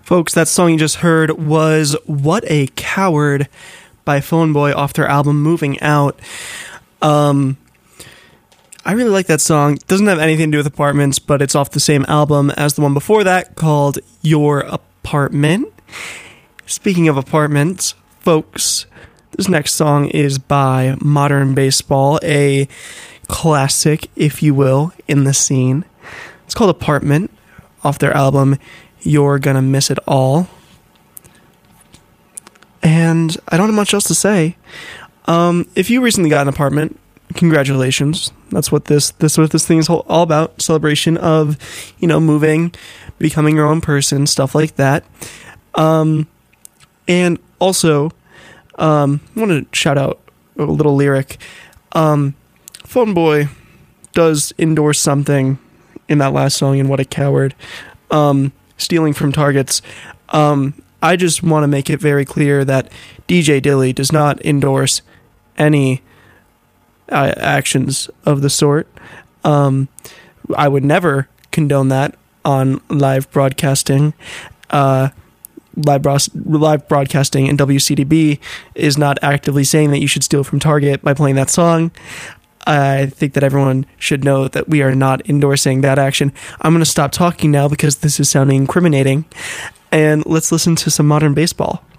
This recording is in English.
Folks, that song you just heard was What a Coward by Phone Boy off their album Moving Out. I really like that song. It doesn't have anything to do with apartments, but it's off the same album as the one before that called Your Apartment. Speaking of apartments, folks, this next song is by Modern Baseball, a classic, if you will, in the scene. It's called Apartment off their album You're Gonna Miss It All. And I don't have much else to say. If you recently got an apartment, congratulations. That's what this thing is all about. Celebration of, moving, becoming your own person, stuff like that. And also, I want to shout out a little lyric. Phone Boy does endorse something in that last song in What a Coward. Stealing from Targets. I just want to make it very clear that DJ Dilly does not endorse any actions of the sort. I would never condone that on live broadcasting. Live broadcasting and WCDB is not actively saying that you should steal from Target by playing that song. I think that everyone should know that we are not endorsing that action. I'm going to stop talking now because this is sounding incriminating. And let's listen to some Modern Baseball.